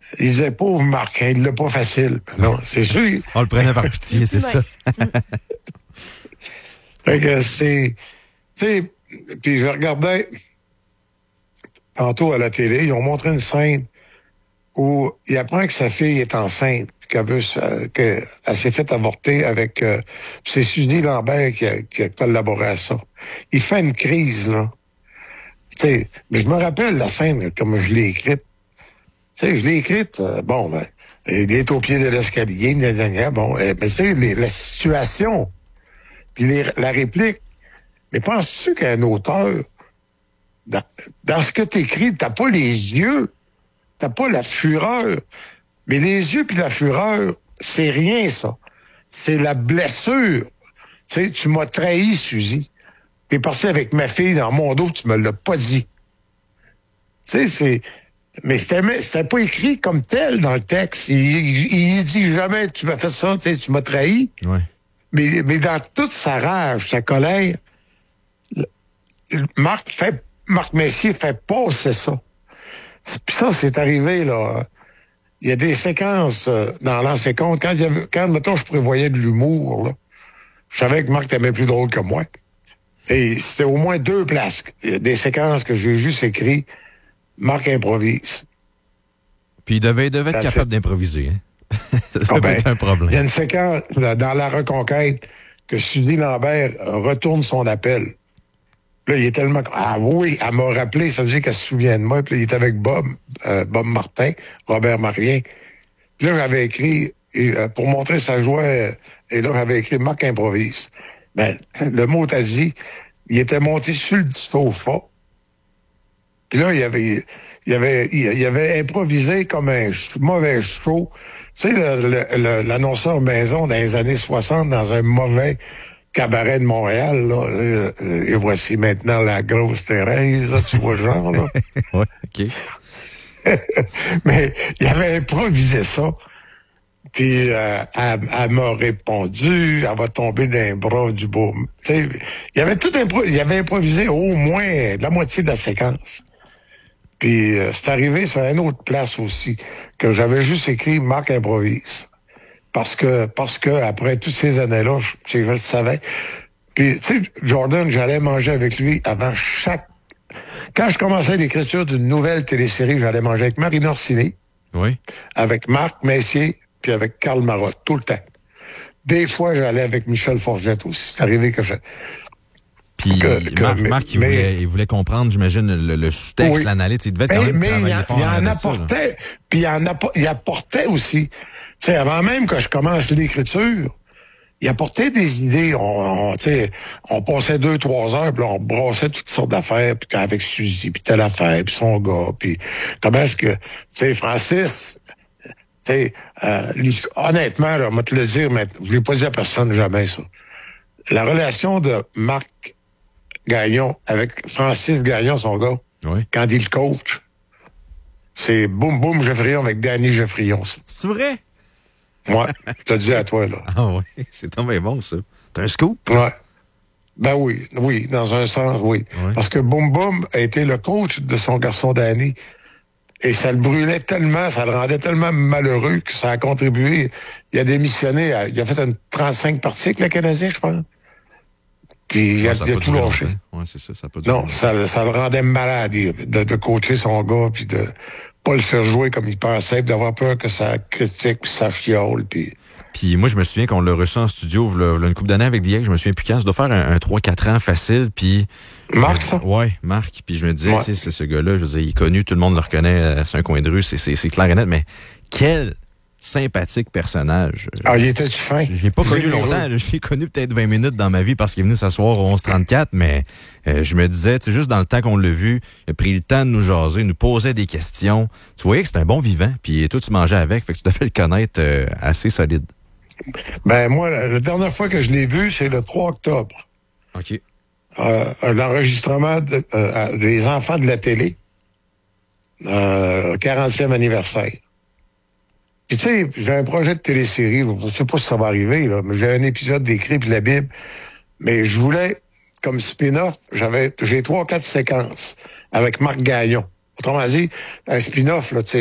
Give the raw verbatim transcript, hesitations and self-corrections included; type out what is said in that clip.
Il disait, pauvre Marc, hein, il l'a pas facile. Non, c'est sûr. On le prenait par pitié, c'est ça. Fait que c'est... Tu sais, puis je regardais tantôt à la télé, ils ont montré une scène où il apprend que sa fille est enceinte, qu'elle veut, euh, qu'elle s'est fait avorter avec... Euh, c'est Suzy Lambert qui a, qui a collaboré à ça. Il fait une crise, là. Tu sais, mais je me rappelle la scène comme je l'ai écrite. Tu sais, je l'ai écrite, euh, bon, ben, il est au pied de l'escalier, gna, gna, gna, bon, euh, mais tu sais, les- la situation, puis les- la réplique. Mais penses-tu qu'un auteur, dans, dans ce que t'écris, t'as pas les yeux, t'as pas la fureur, mais les yeux puis la fureur, c'est rien, ça. C'est la blessure. Tu sais, tu m'as trahi, Suzy. T'es parti avec ma fille dans mon dos, tu me l'as pas dit. Tu sais, c'est... Mais c'était, c'était pas écrit comme tel dans le texte. Il, il, il dit jamais, tu m'as fait ça, tu sais, tu m'as trahi. Ouais. Mais, mais dans toute sa rage, sa colère, Marc fait, Marc Messier fait passer ça. Puis ça, c'est arrivé, là. Il y a des séquences euh, dans l'ancien compte. Quand, il y avait, quand, mettons, je prévoyais de l'humour, là, je savais que Marc était plus drôle que moi. Et c'était au moins deux places. Des séquences que j'ai juste écrites. Marc improvise. Puis il devait, il devait être Ça capable fait... d'improviser, hein? Ça Ah peut ben, être un problème. Il y a une séquence là, dans La Reconquête que Suzy Lambert retourne son appel. Là, il est tellement... Ah oui, elle m'a rappelé, ça veut dire qu'elle se souvient de moi. Puis là, il est avec Bob, euh, Bob Martin, Robert Marien. Puis là, j'avais écrit, et, euh, pour montrer sa joie, euh, et là, j'avais écrit Marc improvise. Ben, le mot t'as dit, il était monté sur le sofa. Puis là, il avait, il avait, il avait improvisé comme un mauvais show. Tu sais, le, le, le, l'annonceur maison dans les années soixante, dans un mauvais cabaret de Montréal, là. Et voici maintenant la grosse Thérèse, là, tu vois le genre, là. Oui, OK. Mais il avait improvisé ça. Puis euh, elle, elle m'a répondu, elle va tomber dans les bras du beau. Tu sais, il avait tout impro- il avait improvisé au moins la moitié de la séquence. Puis euh, c'est arrivé sur une autre place aussi, que j'avais juste écrit Marc improvise. Parce que, parce que après toutes ces années-là, je, je le savais. Puis, tu sais, Jordan, j'allais manger avec lui avant chaque... Quand je commençais l'écriture d'une nouvelle télésérie, j'allais manger avec Marine Orsini, Oui. avec Marc Messier, puis avec Karl Marotte, tout le temps. Des fois, j'allais avec Michel Forgette aussi. C'est arrivé que je... Puis Que- que- Marc, mais- Marc, il, mais- voulait, il voulait comprendre, j'imagine, le, le sous-texte, Oui. l'analyse. Il devait quand Mais, même mais il, travailler en, fort il en en arrière de ça, là. apportait, puis il, en appo- il apportait aussi. Tu sais, avant même que je commence l'écriture, il apportait des idées. On, on, tu sais, on passait deux, trois heures, puis on brassait toutes sortes d'affaires, puis avec Suzy, puis telle affaire, puis son gars, puis comment est-ce que... Tu sais, Francis... Tu sais, euh, lui, honnêtement, là, je vais te le dire, mais je l'ai pas dit à personne jamais, ça. La relation de Marc Gagnon avec Francis Gagnon, son gars, Oui. quand il coach, c'est boum boum Geoffrion avec Danny Geoffrion, ça. C'est vrai? Ouais, je te le dis à toi, là. Ah oui, c'est tombé bon, ça. T'as un scoop? Ouais. Ben oui, oui, dans un sens, oui. Ouais. Parce que Boum Boum a été le coach de son garçon Danny. Et ça le brûlait tellement, ça le rendait tellement malheureux que ça a contribué. Il a démissionné, à- il a fait une trente-cinq parties avec le Canadien, je pense. Puis il a, Ah, ça il a pas tout duré lâché. longtemps. Ouais, c'est ça, ça a pas duré Non, longtemps. ça, ça le rendait malade il- de, de coacher son gars, puis de pas le faire jouer comme il pensait, puis d'avoir peur que ça critique, puis ça fiole, puis... Puis moi, je me souviens qu'on l'a reçu en studio v'là, v'là une couple d'années avec Diego, je me souviens plus quand, ça doit faire un, un trois quatre ans facile, puis... Marc, ça? Ouais, Marc. Puis je me disais, Ouais. tu sais, c'est ce gars-là, je veux dire, il est connu, tout le monde le reconnaît, euh, c'est un coin de rue, c'est, c'est, c'est clair et net, mais quel sympathique personnage. Ah, il était fin. Je l'ai pas connu Généreux. longtemps, là. Je l'ai connu peut-être vingt minutes dans ma vie parce qu'il est venu s'asseoir au onze trente-quatre, mais euh, je me disais, tu sais, juste dans le temps qu'on l'a vu, il a pris le temps de nous jaser, nous posait des questions. Tu voyais que c'était un bon vivant, puis toi, tu mangeais avec, fait que tu devais le connaître euh, assez solide. Ben moi, la, la dernière fois que je l'ai vu, c'est le trois octobre. OK. Euh, l'enregistrement de, euh, des enfants de la télé, euh, quarantième anniversaire. Puis tu sais, j'ai un projet de télésérie, je sais pas si ça va arriver, là, mais j'ai un épisode d'écrit puis de la Bible, mais je voulais, comme spin-off, j'avais, j'ai trois, quatre séquences avec Marc Gagnon. Autrement dit, un spin-off, là, tu sais,